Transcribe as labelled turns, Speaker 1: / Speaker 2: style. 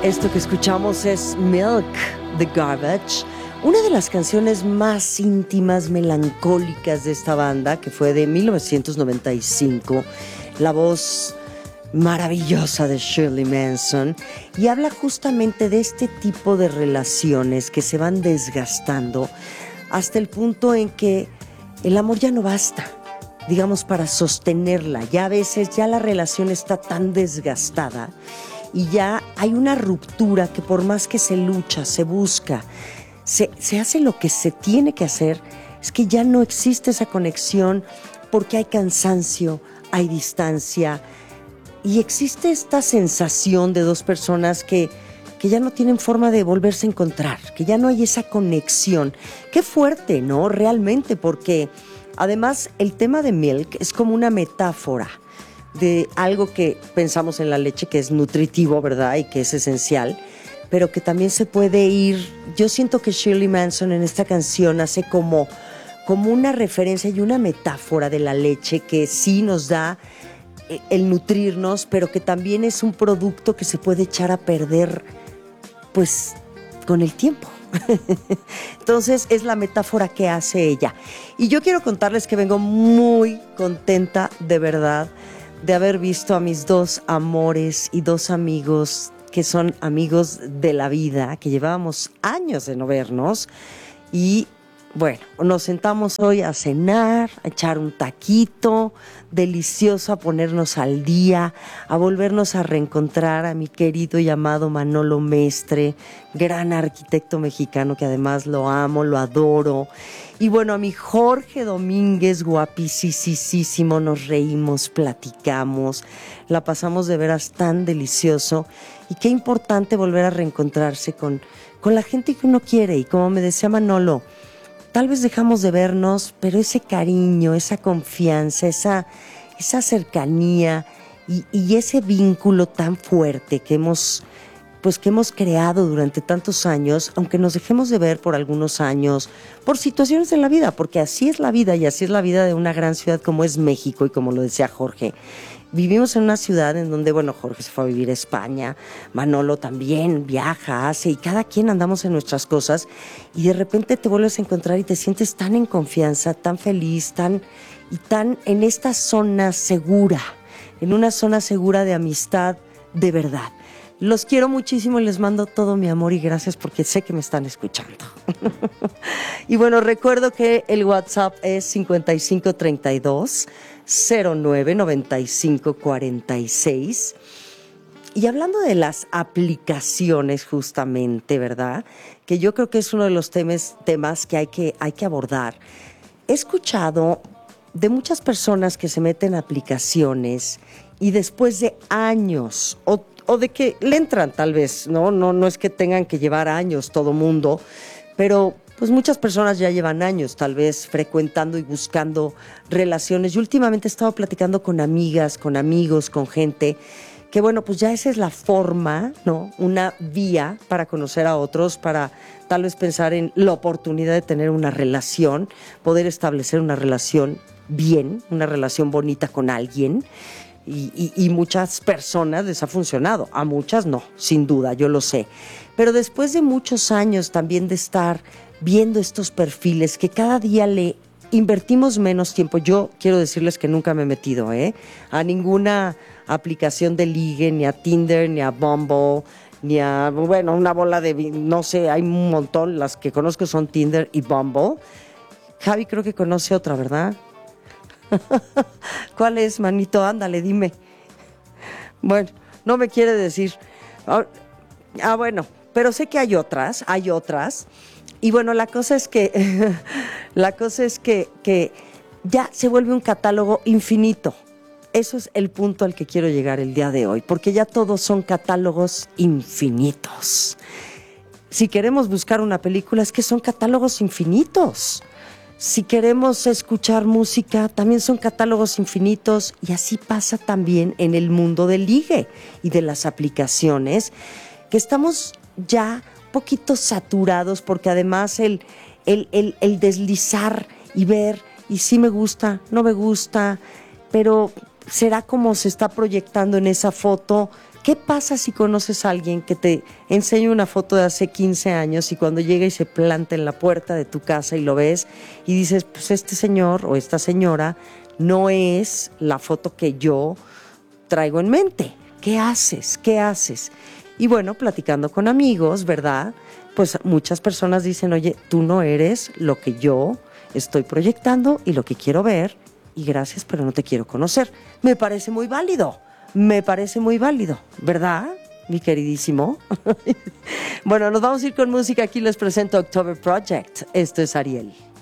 Speaker 1: Esto que escuchamos es Milk, The Garbage, una de las canciones más íntimas, melancólicas de esta banda, que fue de 1995, la voz maravillosa de Shirley Manson, y habla justamente de este tipo de relaciones que se van desgastando hasta el punto en que el amor ya no basta, digamos, para sostenerla. Ya a veces ya la relación está tan desgastada y ya hay una ruptura que por más que se lucha, se busca, se hace lo que se tiene que hacer, es que ya no existe esa conexión porque hay cansancio, hay distancia y existe esta sensación de dos personas que ya no tienen forma de volverse a encontrar, que ya no hay esa conexión. Qué fuerte, ¿no? Realmente, porque además el tema de Milk es como una metáfora de algo que pensamos en la leche que es nutritivo, ¿verdad? Y que es esencial, pero que también se puede ir. Yo siento que Shirley Manson en esta canción hace como una referencia y una metáfora de la leche que sí nos da el nutrirnos, pero que también es un producto que se puede echar a perder, pues, con el tiempo. Entonces es la metáfora que hace ella. Y yo quiero contarles que vengo muy contenta, de verdad, de haber visto a mis dos amores y dos amigos que son amigos de la vida, que llevábamos años de no vernos. Y bueno, nos sentamos hoy a cenar, a echar un taquito delicioso, a ponernos al día, a volvernos a reencontrar a mi querido y amado Manolo Mestre, gran arquitecto mexicano que además lo amo, lo adoro. Y bueno, a mi Jorge Domínguez, guapísimo, nos reímos, platicamos, la pasamos de veras tan delicioso. Y qué importante volver a reencontrarse con la gente que uno quiere. Y como me decía Manolo, tal vez dejamos de vernos, pero ese cariño, esa confianza, esa cercanía y ese vínculo tan fuerte que hemos creado durante tantos años, aunque nos dejemos de ver por algunos años, por situaciones de la vida, porque así es la vida y así es la vida de una gran ciudad como es México y como lo decía Jorge. Vivimos en una ciudad en donde, bueno, Jorge se fue a vivir a España, Manolo también viaja, hace, y cada quien andamos en nuestras cosas, y de repente te vuelves a encontrar y te sientes tan en confianza, tan feliz, tan en esta zona segura, en una zona segura de amistad de verdad. Los quiero muchísimo y les mando todo mi amor y gracias porque sé que me están escuchando. Y bueno, recuerdo que el WhatsApp es 5532 099546. Y hablando de las aplicaciones justamente, ¿verdad? Que yo creo que es uno de los temas que hay que abordar. He escuchado de muchas personas que se meten a aplicaciones y después de años o de que le entran tal vez, no es que tengan que llevar años todo mundo, pero pues muchas personas ya llevan años tal vez frecuentando y buscando relaciones. Yo últimamente he estado platicando con amigas, con amigos, con gente que bueno, pues ya esa es la forma, ¿no? Una vía para conocer a otros, para tal vez pensar en la oportunidad de tener una relación, poder establecer una relación bien, una relación bonita con alguien. Y muchas personas les ha funcionado, a muchas no, sin duda, yo lo sé. Pero después de muchos años también de estar viendo estos perfiles que cada día le invertimos menos tiempo, yo quiero decirles que nunca me he metido a ninguna aplicación de ligue, ni a Tinder, ni a Bumble, ni a, bueno, una bola de, no sé, hay un montón, las que conozco son Tinder y Bumble. Javi creo que conoce otra, ¿verdad? ¿Cuál es, manito? Ándale, dime. Bueno, no me quiere decir. Bueno, pero sé que hay otras. Y bueno, la cosa es que ya se vuelve un catálogo infinito. Eso es el punto al que quiero llegar el día de hoy, porque ya todos son catálogos infinitos. Si queremos buscar una película, es que son catálogos infinitos. Si queremos escuchar música, también son catálogos infinitos, y así pasa también en el mundo del ligue y de las aplicaciones, que estamos ya un poquito saturados, porque además el deslizar y ver, y sí me gusta, no me gusta, pero será como se está proyectando en esa foto ¿Qué pasa si conoces a alguien que te enseña una foto de hace 15 años y cuando llega y se planta en la puerta de tu casa y lo ves y dices, pues este señor o esta señora no es la foto que yo traigo en mente? ¿Qué haces? ¿Qué haces? Y bueno, platicando con amigos, ¿verdad? Pues muchas personas dicen, oye, tú no eres lo que yo estoy proyectando y lo que quiero ver, y gracias, pero no te quiero conocer. Me parece muy válido, ¿verdad, mi queridísimo? Bueno, nos vamos a ir con música. Aquí les presento October Project. Esto es Ariel.